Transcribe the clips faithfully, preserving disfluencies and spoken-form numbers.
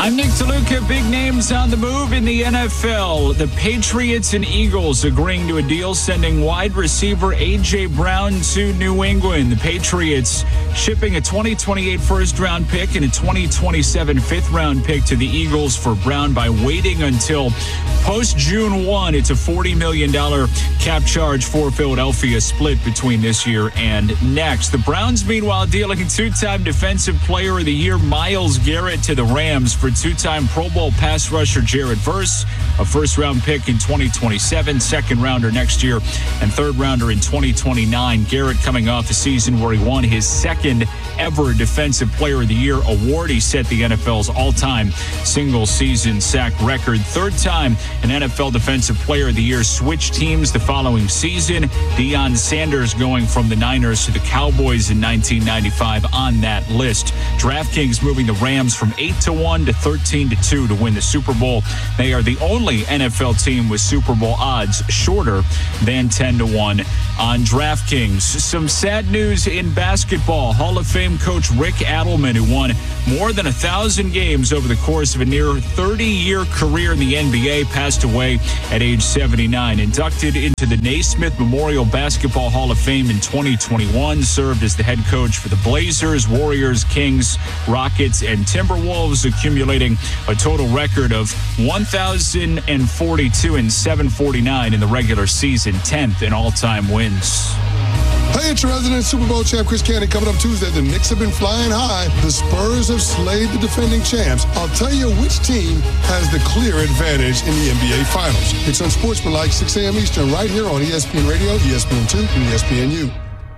I'm Nick DeLuca. Big names on the move in the N F L. The Patriots and Eagles agreeing to a deal sending wide receiver A J. Brown to New England. The Patriots shipping a twenty twenty-eight first-round pick and a twenty twenty-seven fifth-round pick to the Eagles for Brown by waiting until post-June first. It's a forty million dollars cap charge for Philadelphia, split between this year and next. The Browns, meanwhile, dealing two-time Defensive Player of the Year Myles Garrett to the Rams for two-time Pro Bowl pass rusher Jared Verse, a first-round pick in twenty twenty-seven, second-rounder next year, and third-rounder in twenty twenty-nine. Garrett coming off a season where he won his second-ever Defensive Player of the Year award. He set the N F L's all-time single-season sack record. Third time an N F L Defensive Player of the Year switched teams the following season. Deion Sanders going from the Niners to the Cowboys in nineteen ninety-five on that list. DraftKings moving the Rams from eight to one to thirteen to two to win the Super Bowl. They are the only N F L team with Super Bowl odds shorter than ten to one on DraftKings. Some sad news in basketball. Hall of Fame coach Rick Adelman, who won more than a thousand games over the course of a near thirty-year career in the N B A, passed away at age seventy-nine. Inducted into the Naismith Memorial Basketball Hall of Fame in twenty twenty-one, served as the head coach for the Blazers, Warriors, Kings, Rockets, and Timberwolves, accumulating a total record of one thousand forty-two and seven forty-nine in the regular season, tenth in all-time wins. Hey, it's your resident Super Bowl champ, Chris Candy. Coming up Tuesday, the Knicks have been flying high. The Spurs have slayed the defending champs. I'll tell you which team has the clear advantage in the N B A Finals. It's Unsportsmanlike, six a.m. Eastern, right here on E S P N Radio, E S P N two, and E S P N U.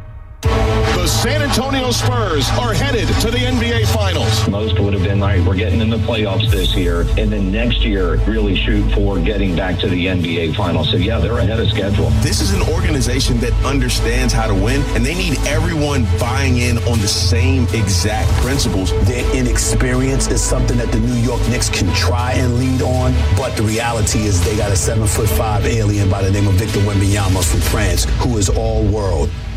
The San Antonio Spurs are headed to the N B A Finals. Most would have been like, we're getting in the playoffs this year, and then next year really shoot for getting back to the N B A Finals. So, yeah, they're ahead of schedule. This is an organization that understands how to win, and they need everyone buying in on the same exact principles. Their inexperience is something that the New York Knicks can try and lead on, but the reality is they got a seven foot five alien by the name of Victor Wembanyama from France, who is all world.